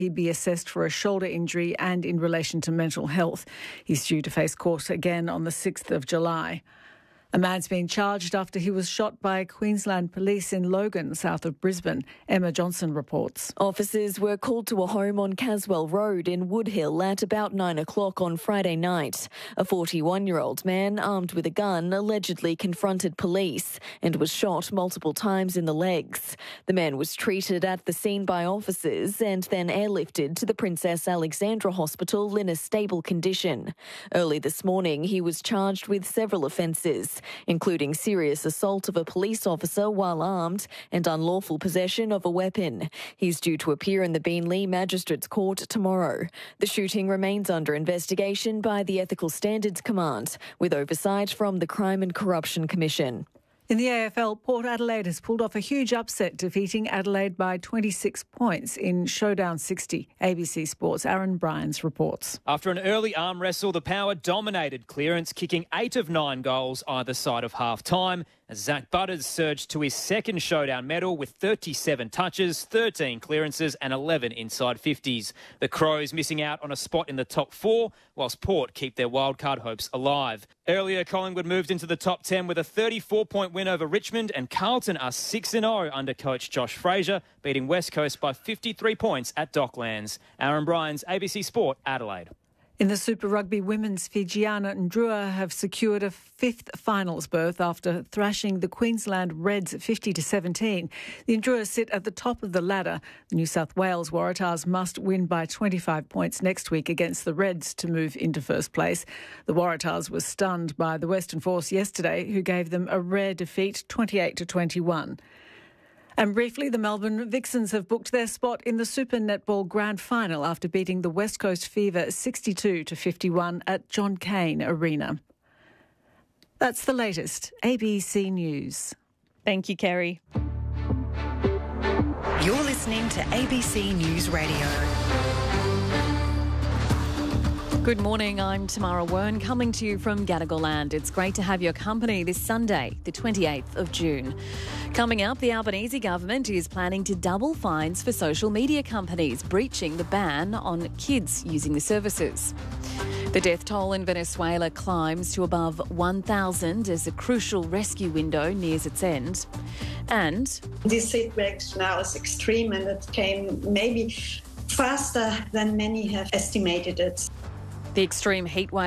He'd be assessed for a shoulder injury and in relation to mental health. He's due to face court again on the 6th of July. A man's been charged after he was shot by Queensland police in Logan, south of Brisbane. Emma Johnson reports. Officers were called to a home on Caswell Road in Woodhill at about 9 o'clock on Friday night. A 41-year-old man armed with a gun allegedly confronted police and was shot multiple times in the legs. The man was treated at the scene by officers and then airlifted to the Princess Alexandra Hospital in a stable condition. Early this morning, he was charged with several offences, including serious assault of a police officer while armed and unlawful possession of a weapon. He's due to appear in the Beenleigh Magistrates Court tomorrow. The shooting remains under investigation by the Ethical Standards Command, with oversight from the Crime and Corruption Commission. In the AFL, Port Adelaide has pulled off a huge upset, defeating Adelaide by 26 points in Showdown 60. ABC Sports' Aaron Bryans reports. After an early arm wrestle, the Power dominated clearance, kicking 8 of 9 goals either side of half-time, as Zach Butters surged to his second Showdown medal with 37 touches, 13 clearances and 11 inside 50s. The Crows missing out on a spot in the top 4, whilst Port keep their wildcard hopes alive. Earlier, Collingwood moved into the top 10 with a 34-point win over Richmond, and Carlton are 6-0 under coach Josh Fraser, beating West Coast by 53 points at Docklands. Aaron Bryans, ABC Sport, Adelaide. In the Super Rugby Women's, Fijiana and Drua have secured a 5th finals berth after thrashing the Queensland Reds 50-17. The Drua sit at the top of the ladder. The New South Wales Waratahs must win by 25 points next week against the Reds to move into first place. The Waratahs were stunned by the Western Force yesterday, who gave them a rare defeat, 28-21. And briefly, the Melbourne Vixens have booked their spot in the Super Netball Grand Final after beating the West Coast Fever 62-51 at John Cain Arena. That's the latest. ABC News. Thank you, Kerry. You're listening to ABC News Radio. Good morning, I'm Tamara Wern, coming to you from Gadigal Land. It's great to have your company this Sunday, the 28th of June. Coming up, the Albanese government is planning to double fines for social media companies breaching the ban on kids using the services. The death toll in Venezuela climbs to above 1,000 as a crucial rescue window nears its end. And this situation now is extreme, and it came maybe faster than many have estimated it. The extreme heatwave